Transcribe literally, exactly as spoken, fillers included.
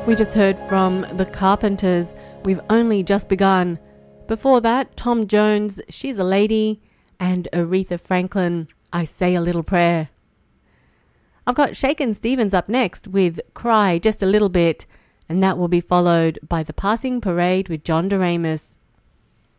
We just heard from The Carpenters, We've Only Just Begun. Before that, Tom Jones, She's a Lady, and Aretha Franklin, I Say a Little Prayer. I've got Shakin' Stevens up next with Cry Just a Little Bit, and that will be followed by The Passing Parade with John Doremus.